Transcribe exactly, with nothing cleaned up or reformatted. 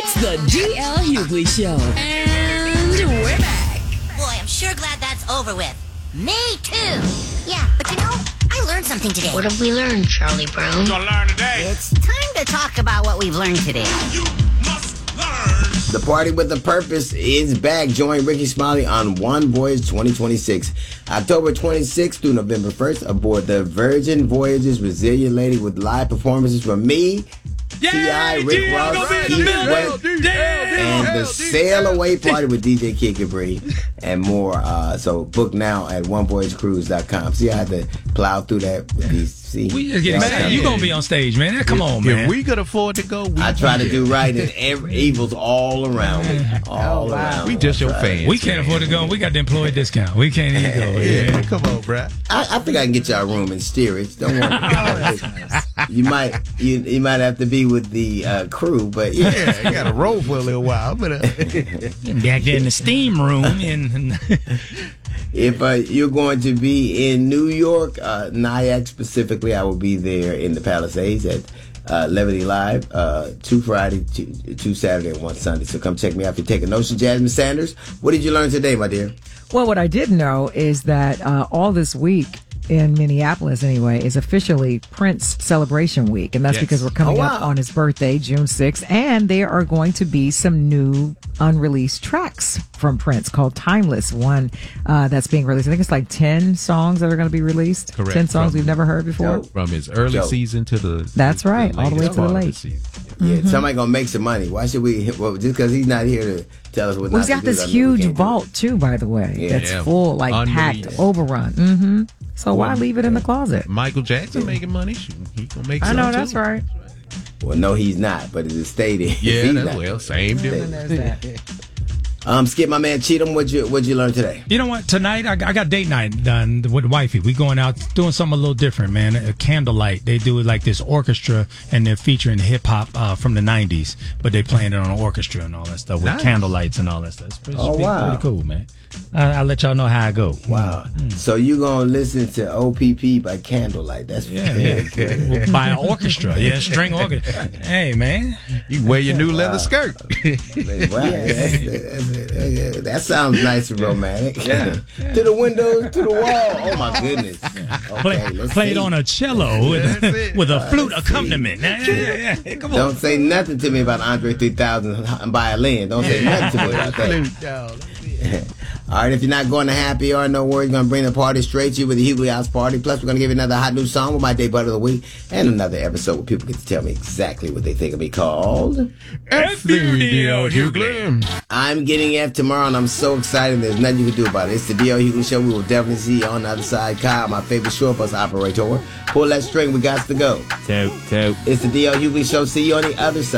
It's the D L Hughley Show. And we're back. Boy, I'm sure glad that's over with. Me too. Yeah, but you know, I learned something today. What have we learned, Charlie Brown? We're gonna learn today. It's time to talk about what we've learned today. You must learn. The Party with a Purpose is back. Join Ricky Smiley on One Voyage twenty twenty-six. October twenty-sixth through November first aboard the Virgin Voyages Resilient Lady with live performances from me, T I, Rick Ross, Keith Sweat, and the Sail Away Party with D J Kid Capri and more. Uh, so book now at one voyage cruise dot com. See, I had to plow through that with these. See, we just getting man, you gonna be on stage, man. Come on, man. If we could afford to go, we I try to do right, and every evil's all around me, all oh, around. We just your fans. We can't afford to go. We got the employee discount. We can't even go. Yeah, Yeah. come on, bruh. I, I think I can get y'all a room in steerage. Don't worry. You might, you you might have to be with the uh, crew, but yeah, Yeah, you got to roll for a little while. But uh, Back there in the steam room, and if uh, you're going to be in New York, uh, Nyack specifically, I will be there in the Palisades at uh, Levity Live, uh, two Friday, two, two Saturday, and one Sunday. So come check me out if you're taking notion. Jasmine Sanders, what did you learn today, my dear? Well, what I did know is that uh, all this week in Minneapolis, anyway, is officially Prince Celebration Week. And that's Yes. because we're coming Oh, up wow. on his birthday, June sixth. And there are going to be some new unreleased tracks from Prince called Timeless. One uh, that's being released. I think it's like ten songs that are going to be released. Correct. ten songs From- we've never heard before. Dope. from his early Dope. season to the That's right, all the way latest to the part of late. season. Yeah, somebody gonna make some money. Why should we? Well, just because he's not here to tell us what. Well, not he's got to do, this doesn't mean we huge can't do it. vault, too, by the way. Yeah. That's Yeah. full, like Unreleased. packed, overrun. Mm-hmm. So why leave it in the closet? Michael Jackson making money. Shoot, he gonna make. I some know, too. that's right. Well, no, he's not. But it is stated. Yeah, he's that's not. well, same And difference. there's that. Um, Skip, my man, Cheatham, what'd you what'd you learn today? you know what? Tonight I, I got date night done with wifey. We going out doing something a little different, man. A candlelight. They do it like this orchestra, and they're featuring hip hop uh, from the nineties, but they playing it on an orchestra and all that stuff with Nice. candlelights and all that stuff. It's pretty, Oh, pretty, wow. pretty cool, man. I, I'll let y'all know how I go. Wow. So you gonna listen to O P P by candlelight? That's Yeah, yeah. By an orchestra, yeah, string orchestra. Hey, man. You can wear your new leather skirt. Wow, that's, that's, that's, that sounds nice and romantic. To the windows, to the wall. Oh my goodness. Play, Okay, let's played see. on a cello with, That's it. with a flute let's see. accompaniment. Yeah, yeah, yeah. Come on. Don't say nothing to me about Andre three thousand violin. Don't say nothing to me about that. All right, if you're not going to happy hour, no worries. We're going to bring the party straight to you with the Hughley House Party. Plus, we're going to give you another hot new song with my day butt of the week and another episode where people get to tell me exactly what they think of me called. F you, D L Hughley. I'm getting F tomorrow, and I'm so excited. There's nothing you can do about it. It's the D L Hughley Show. We will definitely see you on the other side. Kyle, my favorite short bus operator. Pull that string. We got to go. Toot, toot. It's the D L Hughley Show. See you on the other side.